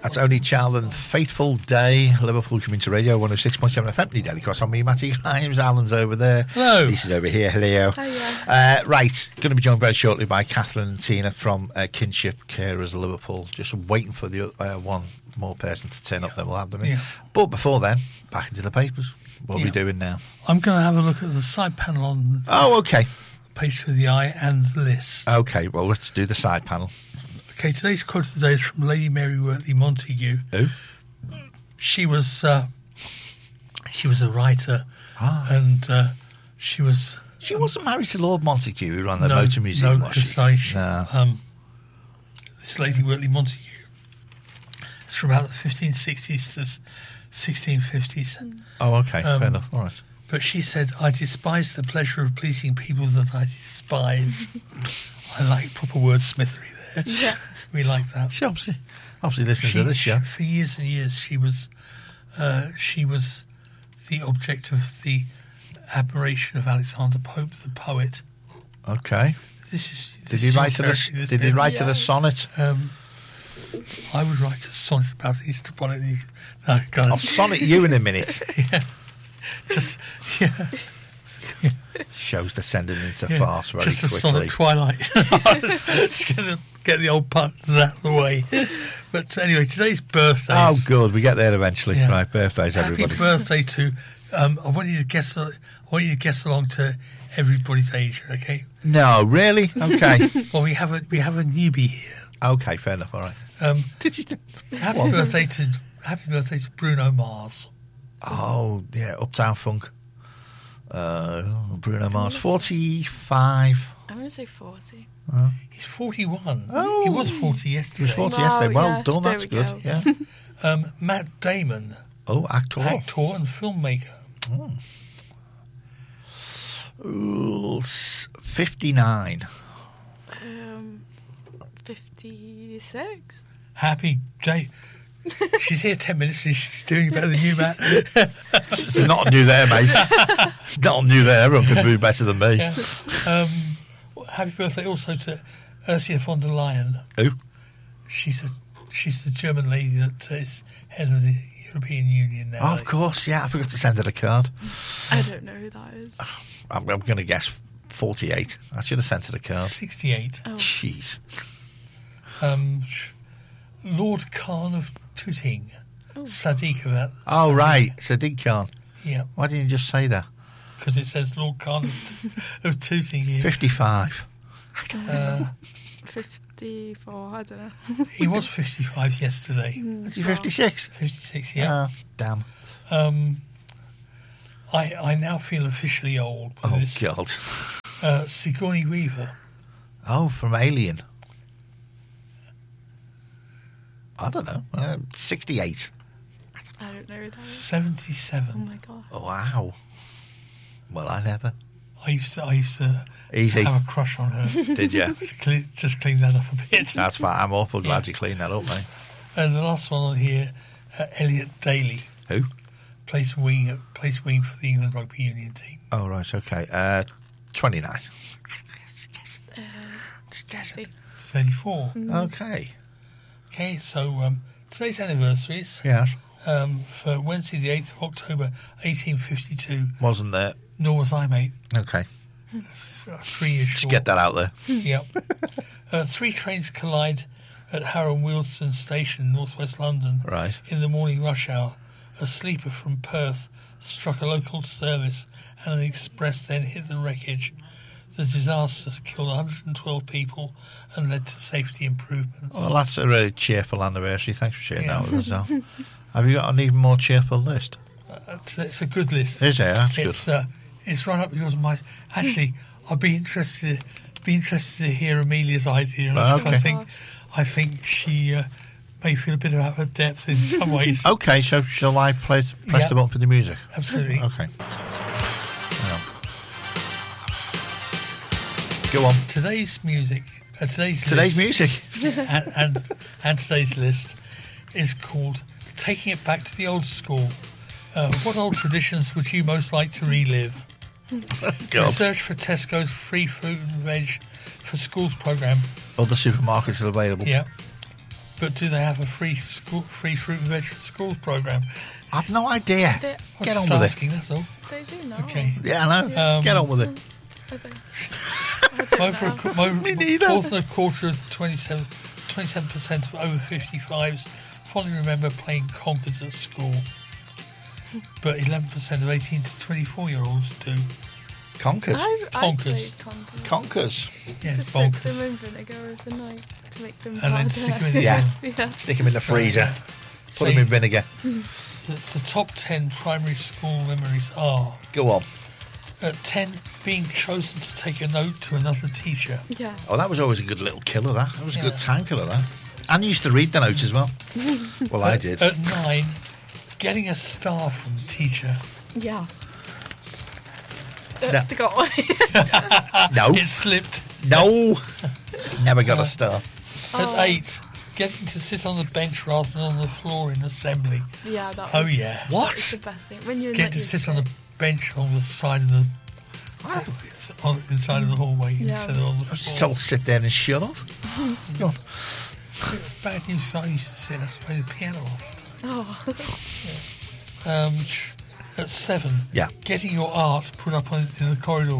That's Only Child and Fateful Day. Liverpool Community Radio 106.7 FM. New Daily Cross on me, Matty Grimes. Alan's over there. Hello. Lisa's over here. Hello. Hiya. Right, going to be joined very shortly by Catherine and Tina from Kinship Carers Liverpool. Just waiting for the one more person to turn up, then we'll have them in. Yeah. But before then, back into the papers. What are we doing now? I'm going to have a look at the side panel on Oh, okay. Page for the Eye and the list. Okay, well, let's do the side panel. Okay, today's quote of the day is from Lady Mary Wortley Montagu. Who? She was a writer, and she was. She wasn't married to Lord Montagu, who ran the Motor Museum, was she? No. This Lady Wortley Montagu. It's from about the 1560s to 1650s. Oh, okay, fair enough. All right. But she said, "I despise the pleasure of pleasing people that I despise." I like proper wordsmithery there. Yeah. We like that. She obviously listens to this show. For years and years, she was the object of the admiration of Alexander Pope, the poet. Okay. Did he write a sonnet? I would write a sonnet about Easter bonnet. No, I'll sonnet you in a minute. Yeah. Just Show's descending into farce very just quickly. a sonnet Twilight. Just gonna get the old puns out of the way. But anyway, today's birthday. Oh, good. We get there eventually. Yeah. Right, birthdays, everybody. Happy birthday to. I want you to guess. I want you to guess along to everybody's age. Okay. No, really? Okay. Well, we have a newbie here. Okay, fair enough. All right. Did you? Happy birthday to Bruno Mars. Oh, yeah, Uptown Funk. Bruno Mars, 45. I'm going to say 40. He's 41. Oh. He was 40 yesterday. He was 40 yesterday. Well yeah, done, there that's we good. go. Yeah. Matt Damon, Oh, actor and filmmaker. Ooh, 59. 56. Happy day. She's here 10 minutes and she's doing better than you, Matt. It's not new there, mate. Not new there. Everyone can do better than me. Yeah. Happy birthday also to Ursula von der Leyen. Who? She's the German lady that is head of the European Union now. Oh, of course, yeah. I forgot to send her a card. I don't know who that is. I'm going to guess 48. I should have sent her a card. 68. Oh. Jeez. Lord Khan of Tooting. Sadiq of that. Oh, right. Sadiq Khan. Yeah, Why didn't you just say that? because it says Lord Khan of Tooting here. 55. 54, I don't know. He was 55 yesterday. Is he 56? 56, yeah. Damn. I now feel officially old. With Oh, this. God. Sigourney Weaver. Oh, from Alien. I don't know. 68. I don't know who that is. 77. Oh my god. Oh, wow. Well, I never. I used to Easy. have a crush on her. Did you? Just clean that up a bit. That's fine. I'm awful glad you cleaned that up, mate. And the last one on here, Elliot Daly. Who? Plays wing for the England Rugby Union team. Oh, right, okay. 29. Guessing. 34. Okay. Okay, so today's anniversaries. Yes. For Wednesday the 8th of October 1852. Wasn't there. Nor was I, mate. Okay. 3 years Just short. get that out there. Yep. 3 trains collide at Harrow Wealdstone Station, northwest London. Right. In the morning rush hour. A sleeper from Perth struck a local service and an express then hit the wreckage. The disaster killed 112 people and led to safety improvements. Well, that's a really cheerful anniversary. Thanks for sharing Yeah. that with us, Al. Have you got an even more cheerful list? It's a good list. Is it? That's good. It's right up yours and mine. Actually, I'd be interested to hear Amelia's idea. Okay. I think she may feel a bit out of her depth in some ways. Okay, so shall I press the button for the music? Absolutely. Okay. Go on. Today's music. Today's music. and today's list is called "Taking It Back to the Old School." What old traditions would you most like to relive? God. Research for Tesco's free fruit and veg for schools programme. Other supermarkets are available. Yeah. But do they have a free fruit and veg for schools program? I've no idea. They, I was Get just on with it. asking, that's all. they do now. Okay. Yeah, I know. Get on with it. I think. I don't know. Me neither. More than a quarter of 27% of over 55s fondly remember playing conkers at school. But 11% of 18 to 24-year-olds do. Conkers. I Conkers. played conkers. Conkers. Yes, Just soak bonkers. them in vinegar overnight to make them And then harder. stick them in the Yeah. oven. Yeah. Stick them in the freezer. Put So them in vinegar. the top 10 primary school memories are: Go on. at 10, being chosen to take a note to another teacher. Yeah. Oh, that was always a good little killer, that. That was a good Yeah. time killer, that. And you used to read the notes as well. Well, I did. At 9, getting a star from the teacher. Yeah. No. They got one. No. It slipped. No. Never got a star. At 8, getting to sit on the bench rather than on the floor in assembly. Yeah, that was, Oh, yeah. What? It's the best thing. When you're in Get like to year sit on the six. bench on the side of the on the side of the hallway Yeah. instead of on the I was floor. told to sit there and shut up. Go on. Bad news. I used to sit and play the piano all the time. Oh. At 7, Yeah. getting your art put up in the corridor.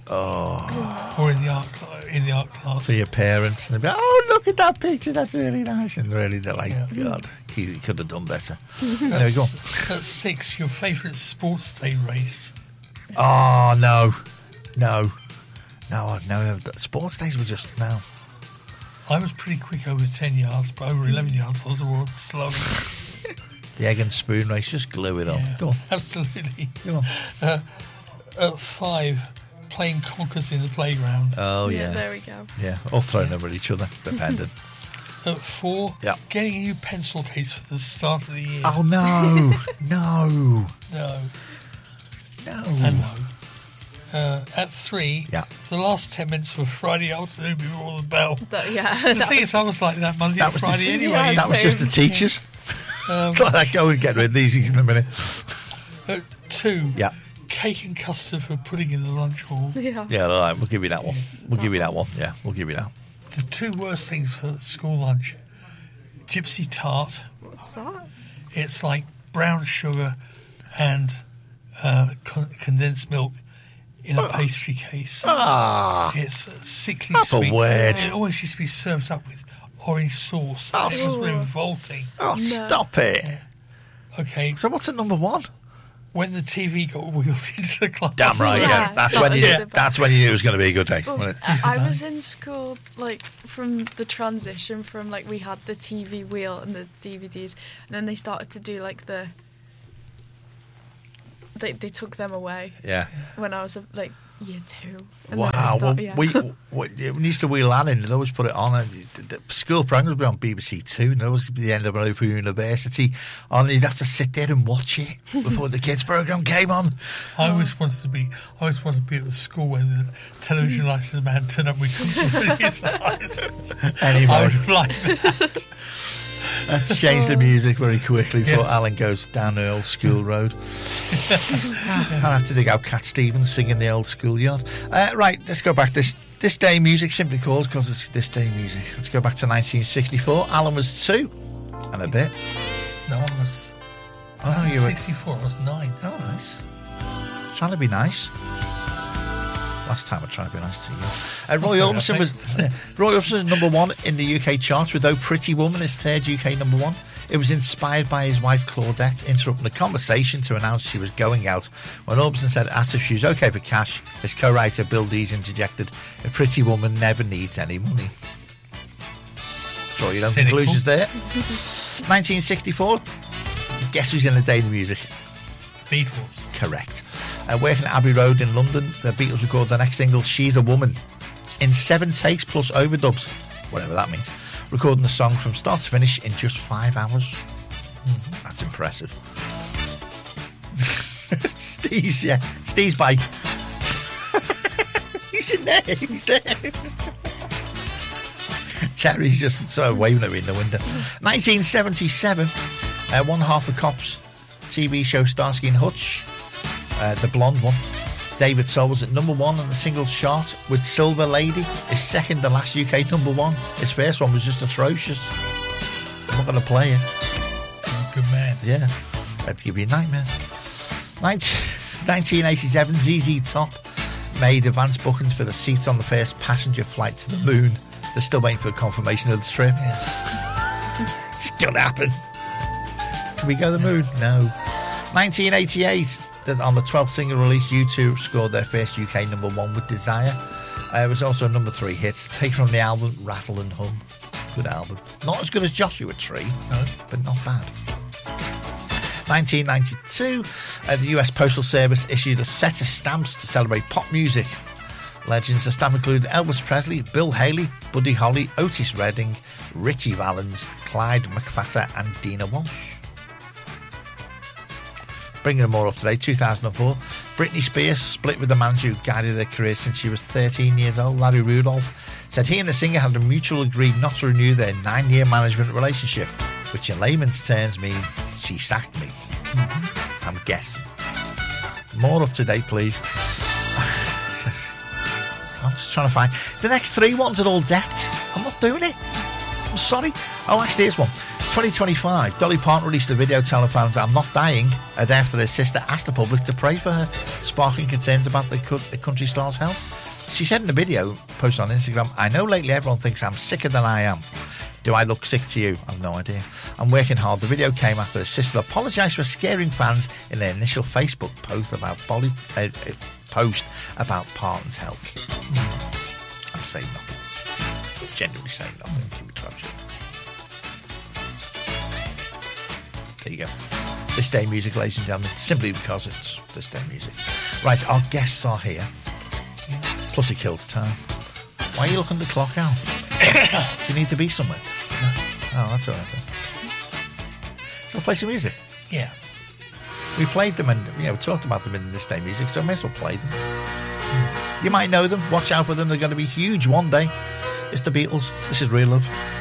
Or in the art class. For your parents. And they'd be, oh, look at that picture. That's really nice. And really, they're like, Yeah. God, he could have done better. There we go. At 6, your favourite sports day race. Oh, no. No. No. Sports days were just, no. I was pretty quick over 10 yards, but over 11 yards I was the world's slowest. The egg and spoon race, just glue it on. Yeah, Go on. absolutely. Go on. At 5, playing conkers in the playground. Oh, Yeah, yeah. there we go. Yeah, or throwing them at each other, depending. At 4, Yeah. getting a new pencil case for the start of the year. Oh, no. No. No, No. and no. At 3, Yeah. the last 10 minutes of a Friday afternoon before the bell. That, yeah. The that thing was- is, I was like that Monday That and was Friday just- anyway. Yeah, That was just the teachers. Like, go and get rid of these in a minute. At 2, Yeah. cake and custard for pudding in the lunch hall. yeah. Yeah, all right, we'll give you that one. We'll give you that one. Yeah, we'll give you that. The 2 worst things for school lunch: gypsy tart. What's that? It's like brown sugar and condensed milk in a pastry case. Ah, It's sickly That's a sweet. word. It always used to be served up with orange sauce. Oh, It was Ooh. revolting. oh, No. stop it. Okay, So what's at number 1? when the TV got wheeled into the class. Damn right. Yeah, Yeah, that's that when was you. the best. That's when you knew it was going to be a good day. Well, wasn't it? I was in school, like, from the transition from, like, we had the TV wheel and the DVDs, and then they started to do, like, They took them away Yeah. when I was, like, year 2. And then Wow. they Well, start- yeah. we used to wheel that in. They always put it on. And the school programs would be on BBC Two. And there was the end of Open University. And you'd have to sit there and watch it before the kids' program came on. I always wanted to be at the school when the television license man turned up with his license. I Anyway, would fly that. let's change the music very quickly before Yeah. Alan goes down the old school road. I'll have to dig out Cat Stevens singing the old schoolyard. Right, let's go back. This day music simply calls because it's this day music. Let's go back to 1964. Alan was 2 and a bit. No, I was Oh, no, you were. 64. I was 9. Oh, nice. Trying to be nice. Last time I tried to be nice to you. Roy Orbison was number 1 in the UK charts with "Oh Pretty Woman," his 3rd UK number 1. It was inspired by his wife Claudette interrupting the conversation to announce she was going out. When Orbison asked if she was okay for cash, his co-writer Bill Dees interjected, "A pretty woman never needs any money." Draw your own Cynical. conclusions there. 1964. Guess who's in the day of music? Beatles. Correct. Working at Abbey Road in London, the Beatles recorded their next single, "She's a Woman," in 7 takes plus overdubs, whatever that means, recording the song from start to finish in just 5 hours. That's impressive. Steve's bike. He's in there. He's there. Terry's just sort of waving at me in the window. 1977, one half of Cops TV show Starsky and Hutch, the blonde one. David Soul was at number 1 on the singles chart with "Silver Lady," his second to last UK number 1. His first one was just atrocious. I'm not going to play it. Good man. Yeah, that'd give you nightmares. 1987, ZZ Top made advance bookings for the seats on the first passenger flight to the moon. They're still waiting for confirmation of the trip. Yeah. It's going to happen. Can we go to the moon? No. 1988, on the 12th single release, U2 scored their first UK number 1 with Desire. It was also a number 3 hit, taken from the album Rattle and Hum. Good album. Not as good as Joshua Tree, No. but not bad. 1992, the US Postal Service issued a set of stamps to celebrate pop music. Legends. The stamp included Elvis Presley, Bill Haley, Buddy Holly, Otis Redding, Richie Valens, Clyde McPhatter and Dina Walsh. Bringing them more up to date, 2004, Britney Spears split with the manager who guided her career since she was 13 years old, Larry Rudolph, said he and the singer had a mutual agreed not to renew their 9-year management relationship, which in layman's terms mean she sacked me. I'm guessing. More up to date, please. I'm just trying to find... The next 3 ones are all decked. I'm not doing it. I'm sorry. Oh, actually, here's one. 2025, Dolly Parton released a video telling fans I'm not dying, a day after their sister asked the public to pray for her, sparking concerns about the country star's health. She said in the video, posted on Instagram, I know lately everyone thinks I'm sicker than I am. Do I look sick to you? I've no idea. I'm working hard. The video came after her sister apologised for scaring fans in their initial Facebook post about Parton's health. I'm saying nothing. Genuinely saying nothing. Keep it trust. There you go. This Day Music, ladies and gentlemen, simply because it's This Day Music. Right, our guests are here. Plus it kills time. Why are you looking at the clock, Al? Do you need to be somewhere? No? Oh, that's all right then. So we'll play some music. Yeah. We played them and we talked about them in This Day Music, so I may as well play them. You might know them. Watch out for them. They're going to be huge one day. It's the Beatles. This is Real Love.